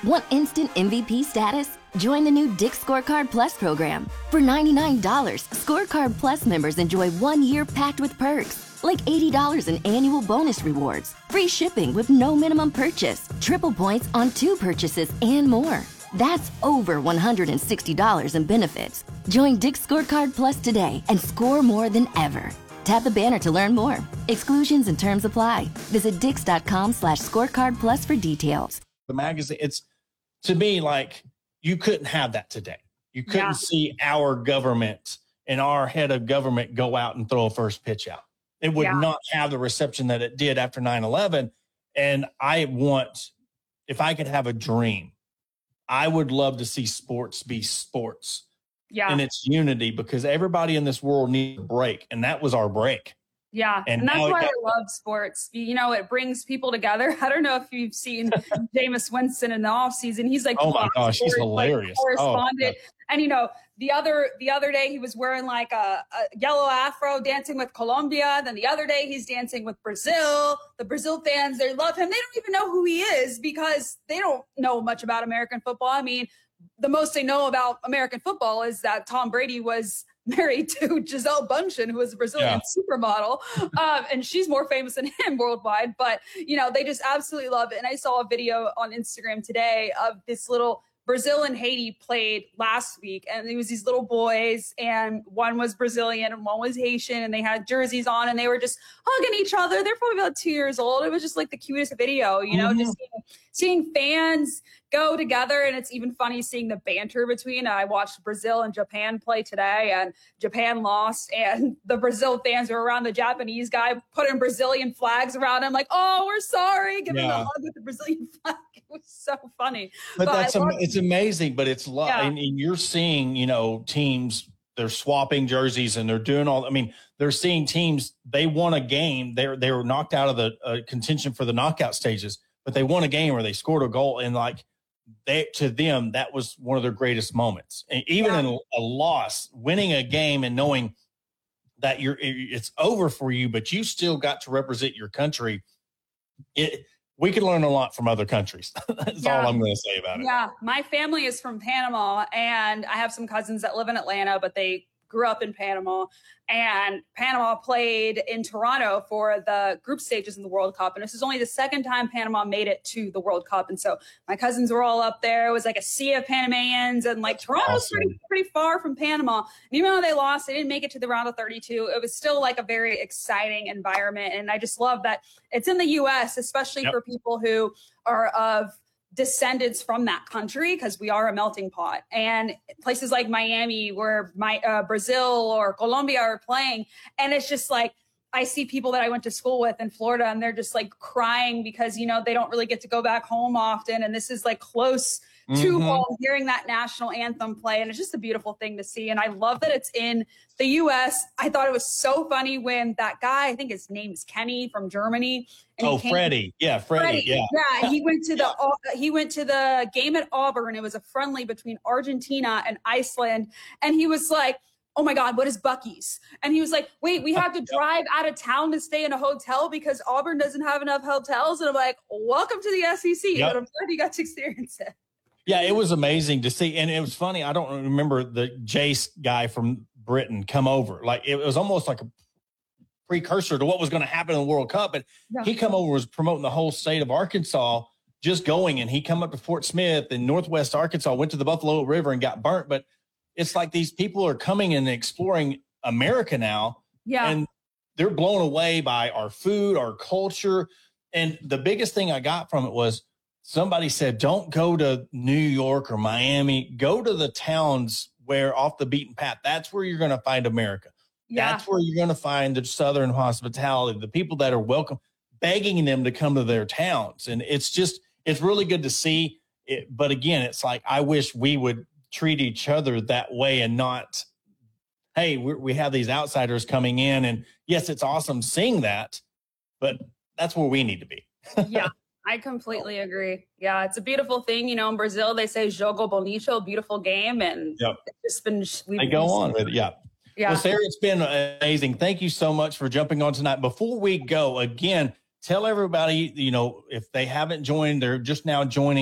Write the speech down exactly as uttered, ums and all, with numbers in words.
Want instant M V P status? Join the new Dick's Scorecard Plus program. For ninety-nine dollars, Scorecard Plus members enjoy one year packed with perks, like eighty dollars in annual bonus rewards, free shipping with no minimum purchase, triple points on two purchases, and more. That's over one hundred sixty dollars in benefits. Join Dick's Scorecard Plus today and score more than ever. Tap the banner to learn more. Exclusions and terms apply. Visit dix.com slash scorecard plus for details. The magazine, it's, to me, like, you couldn't have that today. You couldn't yeah. see our government and our head of government go out and throw a first pitch out. It would yeah. not have the reception that it did after nine eleven. And I want, if I could have a dream, I would love to see sports be sports. Yeah. And it's unity, because everybody in this world needs a break. And that was our break. Yeah. And, and that's why got- I love sports. You know, it brings people together. I don't know if you've seen Jameis Winston in the offseason. He's like, oh my gosh, he's hilarious. Like, correspondent. Oh, and, you know, the other the other day he was wearing like a, a yellow afro dancing with Colombia. Then the other day he's dancing with Brazil. The Brazil fans, they love him. They don't even know who he is because they don't know much about American football. I mean, the most they know about American football is that Tom Brady was married to Gisele Bundchen, who was a Brazilian yeah. supermodel. Um, and she's more famous than him worldwide. But, you know, they just absolutely love it. And I saw a video on Instagram today of this little Brazil and Haiti played last week. And it was these little boys, and one was Brazilian and one was Haitian, and they had jerseys on and they were just hugging each other. They're probably about two years old. It was just like the cutest video, you know, mm-hmm. just seeing, seeing fans go together. And it's even funny seeing the banter between. I watched Brazil and Japan play today, and Japan lost, and the Brazil fans were around the Japanese guy putting Brazilian flags around him, like, oh, we're sorry, giving yeah. him a hug with the Brazilian flag. It was so funny. But, but that's am- it's amazing. But it's lo- yeah. and, and you're seeing, you know, teams, they're swapping jerseys and they're doing all. I mean, they're seeing teams, they won a game. They they were knocked out of the uh, contention for the knockout stages, but they won a game where they scored a goal, and like, they, to them, that was one of their greatest moments. And even yeah. in a loss, winning a game and knowing that you're, it's over for you, but you still got to represent your country. It, we can learn a lot from other countries. That's yeah. all I'm going to say about it. Yeah. My family is from Panama, and I have some cousins that live in Atlanta, but they grew up in Panama. And Panama played in Toronto for the group stages in the World Cup. And this is only the second time Panama made it to the World Cup. And so my cousins were all up there. It was like a sea of Panamanians. And like Toronto's awesome. pretty, pretty far from Panama. And even though they lost, they didn't make it to the round of thirty-two. It was still like a very exciting environment. And I just love that it's in the U S, especially yep. for people who are of descendants from that country, because we are a melting pot. And places like Miami, where my uh, Brazil or Colombia are playing, and it's just like, I see people that I went to school with in Florida, and they're just like crying because, you know, they don't really get to go back home often, and this is like close to mm-hmm. home, hearing that national anthem play. And it's just a beautiful thing to see. And I love that it's in the U S. I thought it was so funny when that guy, I think his name's Kenny from Germany. And oh, Freddie. Yeah, Freddie. Freddie. Yeah. Yeah. He went to the, uh, he went to the game at Auburn. It was a friendly between Argentina and Iceland. And he was like, oh my God, what is Buc-ee's? And he was like, wait, we have to drive out of town to stay in a hotel because Auburn doesn't have enough hotels. And I'm like, welcome to the S E C. Yep. But I'm glad you got to experience it. Yeah, it was amazing to see. And it was funny. I don't remember the Jace guy from Britain come over. Like, it was almost like a precursor to what was going to happen in the World Cup. But yeah. he come over, was promoting the whole state of Arkansas, just going. And he come up to Fort Smith in Northwest Arkansas, went to the Buffalo River and got burnt. But it's like these people are coming and exploring America now. Yeah. And they're blown away by our food, our culture. And the biggest thing I got from it was, somebody said, don't go to New York or Miami. Go to the towns where off the beaten path. That's where you're going to find America. Yeah. That's where you're going to find the Southern hospitality, the people that are welcome, begging them to come to their towns. And it's just, it's really good to see it. But again, it's like, I wish we would treat each other that way and not, hey, we we have these outsiders coming in. And yes, it's awesome seeing that, but that's where we need to be. Yeah. I completely agree. Yeah, it's a beautiful thing. You know, in Brazil, they say jogo bonito, beautiful game. And yep. it's just been... I go on with it, yeah. yeah. Well, Sarah, it's been amazing. Thank you so much for jumping on tonight. Before we go, again, tell everybody, you know, if they haven't joined, they're just now joining.